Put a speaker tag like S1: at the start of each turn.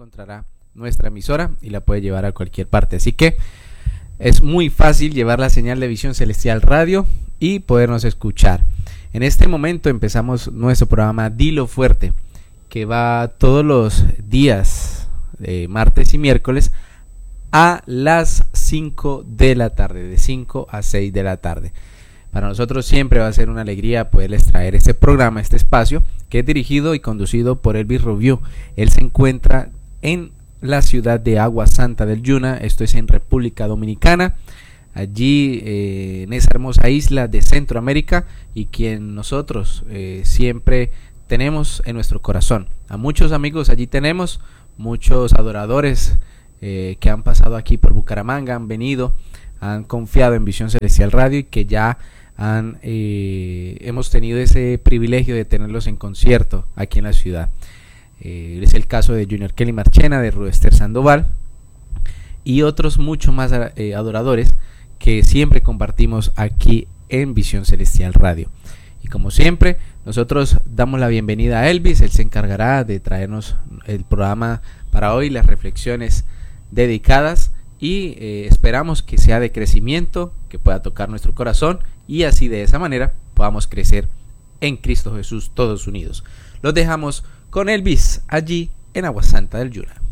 S1: encontrará nuestra emisora y la puede llevar a cualquier parte. Así que es muy fácil llevar la señal de Visión Celestial Radio y podernos escuchar. En este momento empezamos nuestro programa Dilo Fuerte, que va todos los días, martes y miércoles, a las 5 de la tarde, de 5 a 6 de la tarde. Para nosotros siempre va a ser una alegría poderles traer este programa, este espacio, que es dirigido y conducido por Elvis Rubio. Él se encuentra en la ciudad de Agua Santa del Yuna, esto es en República Dominicana, allí en esa hermosa isla de Centroamérica, y quien nosotros siempre tenemos en nuestro corazón. A muchos amigos allí tenemos, muchos adoradores que han pasado aquí por Bucaramanga, han venido, han confiado en Visión Celestial Radio y que ya hemos tenido ese privilegio de tenerlos en concierto aquí en la ciudad. Es el caso de Junior Kelly Marchena, de Rudester Sandoval y otros muchos más adoradores que siempre compartimos aquí en Visión Celestial Radio. Y como siempre, nosotros damos la bienvenida a Elvis. Él se encargará de traernos el programa para hoy, las reflexiones dedicadas, y esperamos que sea de crecimiento, que pueda tocar nuestro corazón y así de esa manera podamos crecer en Cristo Jesús todos unidos. Los dejamos con Elvis allí en Agua Santa del Yuna.